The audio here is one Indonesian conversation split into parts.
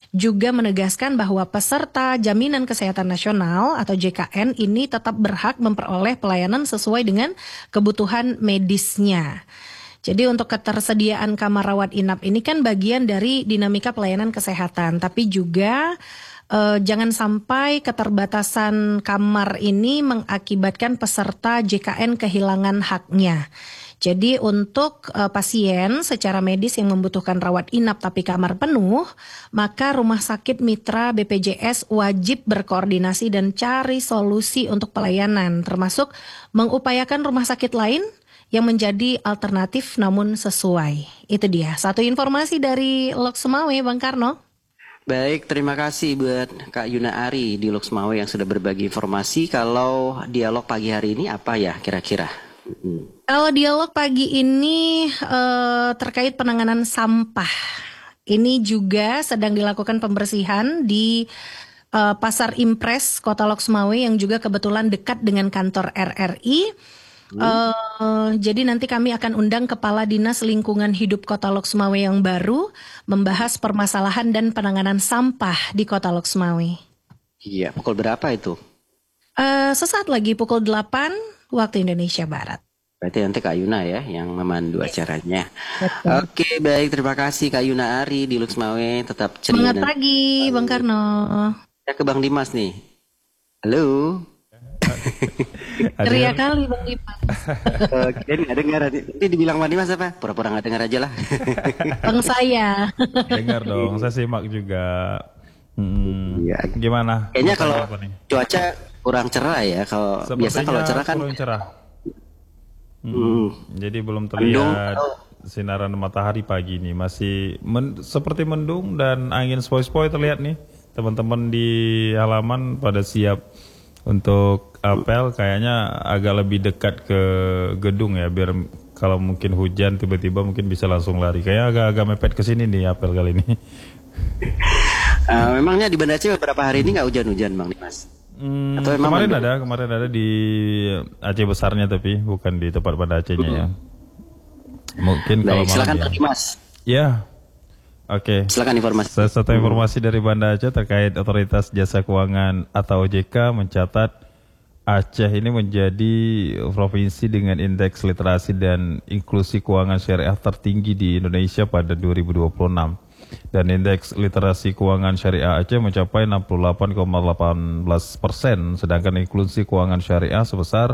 juga menegaskan bahwa peserta Jaminan Kesehatan Nasional atau JKN ini tetap berhak memperoleh pelayanan sesuai dengan kebutuhan medisnya. Jadi untuk ketersediaan kamar rawat inap ini kan bagian dari dinamika pelayanan kesehatan, tapi juga jangan sampai keterbatasan kamar ini mengakibatkan peserta JKN kehilangan haknya. Jadi untuk pasien secara medis yang membutuhkan rawat inap tapi kamar penuh, maka rumah sakit mitra BPJS wajib berkoordinasi dan cari solusi untuk pelayanan, termasuk mengupayakan rumah sakit lain yang menjadi alternatif namun sesuai. Itu dia, satu informasi dari Lok Sumawe, Bang Karno. Baik, terima kasih buat Kak Yuna Ari di Luxmawe yang sudah berbagi informasi. Kalau dialog pagi hari ini apa ya kira-kira? Kalau dialog pagi ini terkait penanganan sampah. Ini juga sedang dilakukan pembersihan di Pasar Impres Kota Lok Sumawe yang juga kebetulan dekat dengan kantor RRI. Jadi nanti kami akan undang Kepala Dinas Lingkungan Hidup Kota Lok Sumawe yang baru membahas permasalahan dan penanganan sampah di Kota Lok Sumawe. Iya, pukul berapa itu? Sesaat lagi pukul 8 waktu Indonesia Barat. Berarti nanti Kak Yuna ya yang memandu acaranya. Betul. Oke, baik, terima kasih Kak Yuna Ari di Luxmawe. Tetap ceria. Semangat pagi, Bang Karno. Ya ke Bang Dimas nih. Halo. Ceria kali Bang Dimas. Oke, nggak dengar. Nanti dibilang Bang Dimas apa? Pura-pura nggak dengar aja lah. Bang saya. Dengar dong, saya simak juga. Iya. Gimana? Kayaknya Masalah kalau apa nih? cuaca kurang cerah ya. Kalau biasa kalau cerah kan kurang cerah. Jadi belum mendung. terlihat sinaran matahari pagi ini. Masih seperti mendung dan angin sepoi-sepoi terlihat nih. Teman-teman di halaman pada siap untuk apel, kayaknya agak lebih dekat ke gedung ya, biar kalau mungkin hujan tiba-tiba mungkin bisa langsung lari. Kayaknya agak mepet ke sini nih apel kali ini. Memangnya di Banda Aceh beberapa hari ini nggak hujan-hujan Bang Dimas? Atau memang kemarin ada di Aceh besarnya tapi bukan di tempat Banda Acehnya ya. Mungkin kalau Baik, silakan malam Bang ya. Dimas. Ya, oke. Silakan informasi. Satu informasi dari Banda Aceh terkait Otoritas Jasa Keuangan atau OJK mencatat Aceh ini menjadi provinsi dengan indeks literasi dan inklusi keuangan syariah tertinggi di Indonesia pada 2026. Dan indeks literasi keuangan syariah Aceh mencapai 68,18%, sedangkan inklusi keuangan syariah sebesar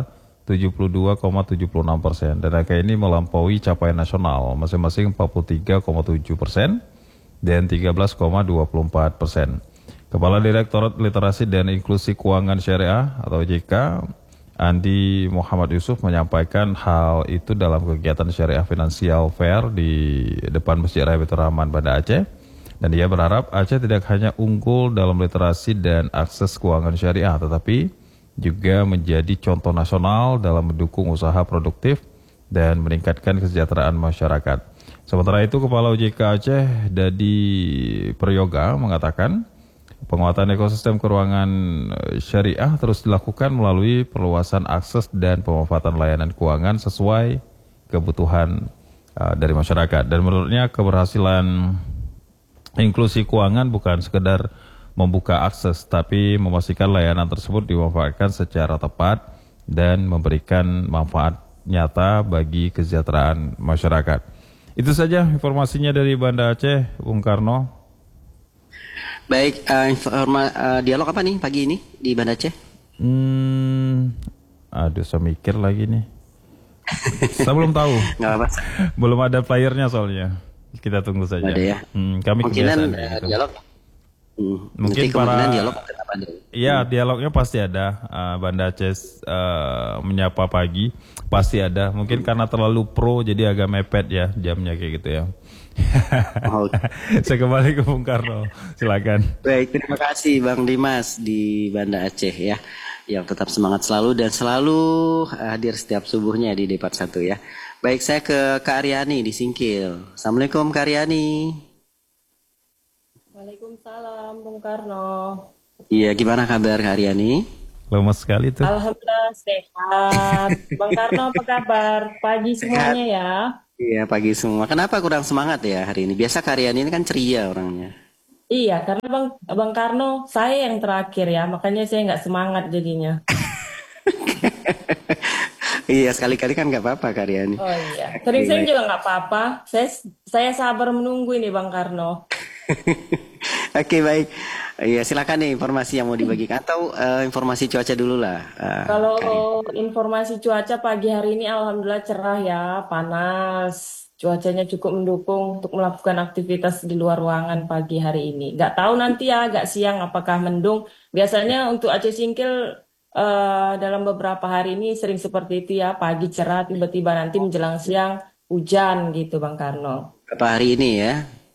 72,76%. Dan angka ini melampaui capaian nasional masing-masing 43,7% dan 13,24%. Kepala Direktorat Literasi dan Inklusi Keuangan Syariah atau OJK, Andi Muhammad Yusuf menyampaikan hal itu dalam kegiatan Syariah Financial Fair di depan Masjid Raya Baitur Rahman Banda Aceh. Dan dia berharap Aceh tidak hanya unggul dalam literasi dan akses keuangan syariah, tetapi juga menjadi contoh nasional dalam mendukung usaha produktif dan meningkatkan kesejahteraan masyarakat. Sementara itu, Kepala OJK Aceh, Dadi Prayoga, mengatakan penguatan ekosistem keuangan syariah terus dilakukan melalui perluasan akses dan pemanfaatan layanan keuangan sesuai kebutuhan dari masyarakat. Dan menurutnya keberhasilan inklusi keuangan bukan sekedar membuka akses, tapi memastikan layanan tersebut dimanfaatkan secara tepat dan memberikan manfaat nyata bagi kesejahteraan masyarakat. Itu saja informasinya dari Banda Aceh, Bung Karno. Baik, dialog apa nih pagi ini di Banda Aceh? Aduh, saya mikir lagi nih. Saya belum tahu. Nggak apa-apa. Belum ada flyernya soalnya. Kita tunggu saja. Ada ya. Kami Kemungkinan kebiasaan gitu. dialog. Mungkin Nanti kemungkinan para dialog apa nih? Iya, dialognya pasti ada. Banda Aceh menyapa pagi pasti ada. Mungkin karena terlalu pro jadi agak mepet ya jamnya kayak gitu ya. Oh. Saya kembali ke Bung Karno, silakan. Baik, terima kasih Bang Dimas di Banda Aceh ya, yang tetap semangat selalu dan selalu hadir setiap subuhnya di Depat 1 ya. Baik, saya ke Kak Aryani di Singkil. Assalamualaikum Kak Aryani. Waalaikumsalam Bung Karno. Iya, gimana kabar Kak Aryani? Lemas sekali tuh. Alhamdulillah sehat. Bang Karno apa kabar? Pagi semuanya ya. Iya, pagi semua. Kenapa kurang semangat ya hari ini? Biasa Kak Aryani ini kan ceria orangnya. Iya, karena Bang Karno saya yang terakhir ya, makanya saya nggak semangat jadinya. Iya, sekali-kali kan nggak apa-apa Karyani. Oh iya, Oke, sering-sering baik. juga nggak apa-apa. Saya sabar menunggu ini Bang Karno. Oke, baik. Iya, silakan nih informasi yang mau dibagikan atau informasi cuaca dulu lah, Kalau Karya. informasi cuaca pagi hari ini alhamdulillah cerah ya, panas. Cuacanya cukup mendukung untuk melakukan aktivitas di luar ruangan pagi hari ini. Nggak tahu nanti ya agak siang apakah mendung. Biasanya untuk Aceh Singkil dalam beberapa hari ini sering seperti itu ya, pagi cerah tiba-tiba nanti menjelang siang hujan gitu Bang Karno. Berapa hari ini ya?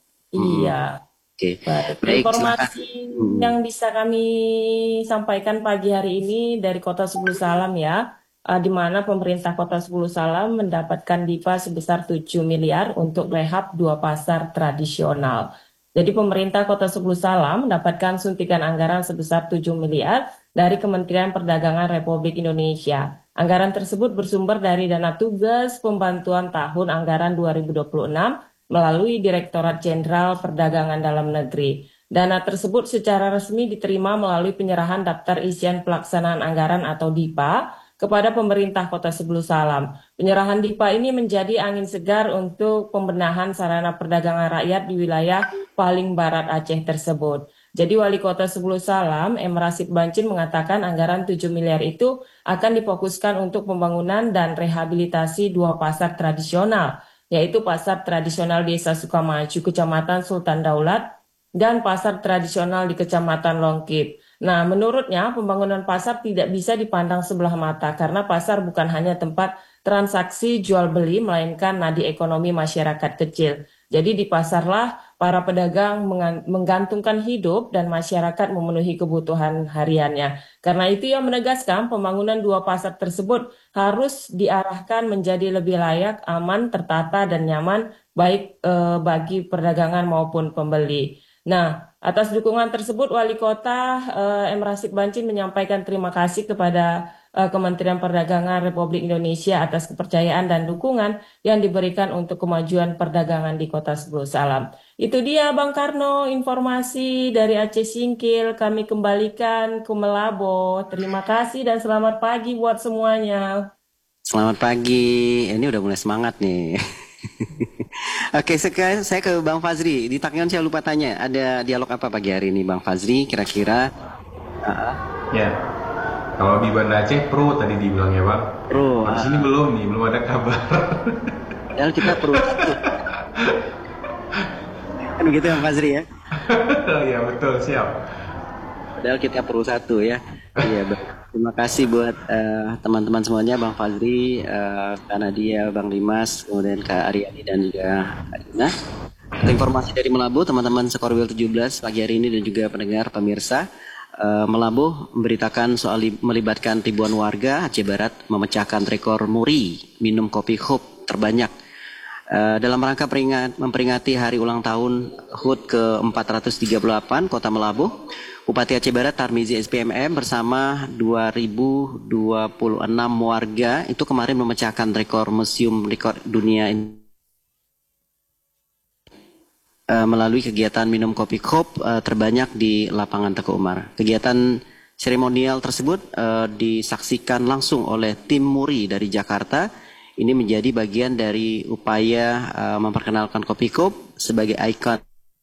Iya. Mm-mm. Oke, Baik, baik, silakan. informasi Mm. yang bisa kami sampaikan pagi hari ini dari Kota Sepuluh Salam ya, di mana pemerintah Kota Sepuluh Salam mendapatkan DIPA sebesar 7 miliar untuk rehab dua pasar tradisional. Jadi pemerintah Kota Sepuluh Salam mendapatkan suntikan anggaran sebesar 7 miliar dari Kementerian Perdagangan Republik Indonesia. Anggaran tersebut bersumber dari dana tugas pembantuan tahun anggaran 2026 melalui Direktorat Jenderal Perdagangan Dalam Negeri. Dana tersebut secara resmi diterima melalui penyerahan daftar isian pelaksanaan anggaran atau DIPA kepada pemerintah Kota Sebelu Salam. Penyerahan DIPA ini menjadi angin segar untuk pembenahan sarana perdagangan rakyat di wilayah paling barat Aceh tersebut. Jadi Wali Kota Sebelu Salam, M. Rasid Bancin mengatakan anggaran 7 miliar itu akan difokuskan untuk pembangunan dan rehabilitasi dua pasar tradisional, yaitu Pasar Tradisional Desa Sukamaju, Kecamatan Sultan Daulat, dan Pasar Tradisional di Kecamatan Longkip. Nah, menurutnya pembangunan pasar tidak bisa dipandang sebelah mata karena pasar bukan hanya tempat transaksi jual beli, melainkan nadi ekonomi masyarakat kecil. Jadi di pasarlah para pedagang menggantungkan hidup dan masyarakat memenuhi kebutuhan hariannya. Karena itu ia menegaskan pembangunan dua pasar tersebut harus diarahkan menjadi lebih layak, aman, tertata, dan nyaman baik bagi perdagangan maupun pembeli. Nah, atas dukungan tersebut Wali Kota M. Rasid Bancin menyampaikan terima kasih kepada Kementerian Perdagangan Republik Indonesia atas kepercayaan dan dukungan yang diberikan untuk kemajuan perdagangan di Kota Sebelu Salam. Itu dia Bang Karno, informasi dari Aceh Singkil. Kami kembalikan ke Melabo. Terima kasih dan selamat pagi buat semuanya. Selamat pagi. Ini udah mulai semangat nih. Oke, sekarang saya ke Bang Fazri. Di Taknyon saya lupa tanya, ada dialog apa pagi hari ini Bang Fazri? Kira-kira Ya, kalau di Banda Aceh pro tadi dibilang ya bang. pro, Kalau di sini belum nih, belum ada kabar. padahal kita pro satu. Kan begitu Bang Fazri ya? Ya betul, siap. Padahal kita perlu satu ya. Iya, terima kasih buat teman-teman semuanya, Bang Fazri, Kak Nadia, Bang Dimas, kemudian Kak Aryani dan juga Kak Dina. Untuk informasi dari Melabu, teman-teman Skorwil 17 pagi hari ini dan juga pendengar pemirsa, Melabu memberitakan soal melibatkan ribuan warga Aceh Barat memecahkan rekor muri minum kopi HUT terbanyak. Dalam rangka memperingati hari ulang tahun HUT ke-438 Kota Melabuh, Bupati Aceh Barat Tarmizi SPMM bersama 2026 warga itu kemarin memecahkan rekor Museum Rekor Dunia melalui kegiatan minum kopi kop terbanyak di lapangan Teguh Umar. Kegiatan seremonial tersebut disaksikan langsung oleh tim Muri dari Jakarta. Ini menjadi bagian dari upaya memperkenalkan kopi kop sebagai ikon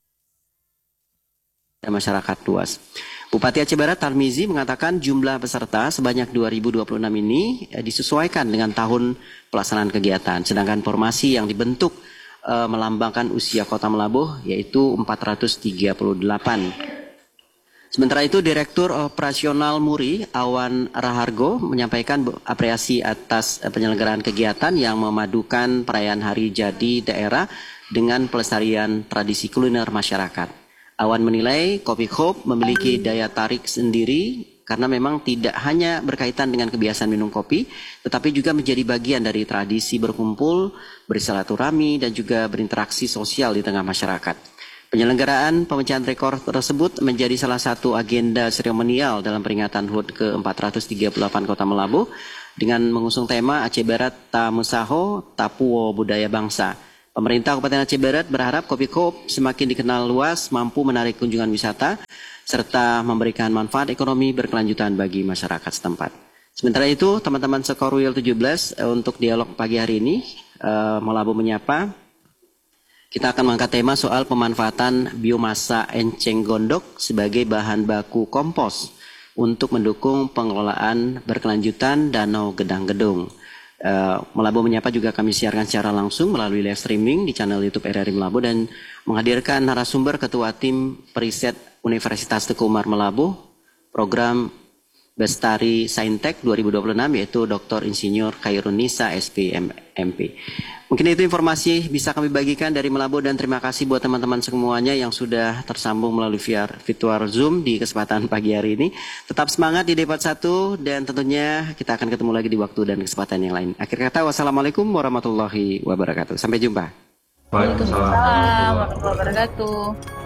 masyarakat luas. Bupati Aceh Barat Tarmizi mengatakan jumlah peserta sebanyak 2026 ini disesuaikan dengan tahun pelaksanaan kegiatan. Sedangkan formasi yang dibentuk melambangkan usia Kota Melabuh yaitu 438. Sementara itu, Direktur Operasional Muri, Awan Rahargo, menyampaikan apresiasi atas penyelenggaraan kegiatan yang memadukan perayaan Hari Jadi daerah dengan pelestarian tradisi kuliner masyarakat. Awan menilai kopi Khop memiliki daya tarik sendiri karena memang tidak hanya berkaitan dengan kebiasaan minum kopi, tetapi juga menjadi bagian dari tradisi berkumpul, bersilaturahmi, dan juga berinteraksi sosial di tengah masyarakat. Penyelenggaraan pemecahan rekor tersebut menjadi salah satu agenda seremonial dalam peringatan HUT ke-438 Kota Melabuh dengan mengusung tema Aceh Barat Tamusaho Tapuo Budaya Bangsa. Pemerintah Kabupaten Aceh Barat berharap Kopi Coop semakin dikenal luas, mampu menarik kunjungan wisata, serta memberikan manfaat ekonomi berkelanjutan bagi masyarakat setempat. Sementara itu, teman-teman Sekorwil 17 untuk dialog pagi hari ini, Melabu Menyapa, kita akan mengangkat tema soal pemanfaatan biomasa enceng gondok sebagai bahan baku kompos untuk mendukung pengelolaan berkelanjutan Danau Gedang Gedung. Melabu Menyapa juga kami siarkan secara langsung melalui live streaming di channel YouTube RRI Melabu dan menghadirkan narasumber Ketua Tim Periset Universitas Teguh Umar Melabu, program Bestari Saintek 2026 yaitu Dr. Insinyur Khairunisa SPMP. Mungkin itu informasi bisa kami bagikan dari Melabu dan terima kasih buat teman-teman semuanya yang sudah tersambung melalui virtual Zoom di kesempatan pagi hari ini. Tetap semangat di Debat 1 dan tentunya kita akan ketemu lagi di waktu dan kesempatan yang lain. Akhir kata, wassalamualaikum warahmatullahi wabarakatuh. Sampai jumpa. Waalaikumsalam warahmatullahi wabarakatuh.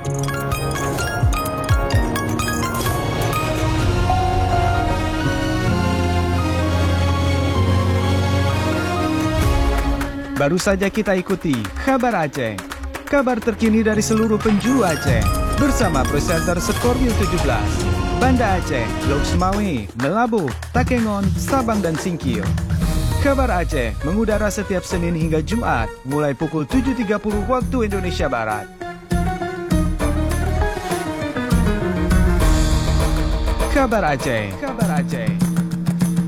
Baru saja kita ikuti Kabar Aceh, kabar terkini dari seluruh penjuru Aceh, bersama presenter Sekorwil 17, Banda Aceh, Lok Semawe, Melabu, Takengon, Sabang dan Singkil. Kabar Aceh mengudara setiap Senin hingga Jumat, mulai pukul 7.30 waktu Indonesia Barat. Kabar Aceh, Kabar Aceh.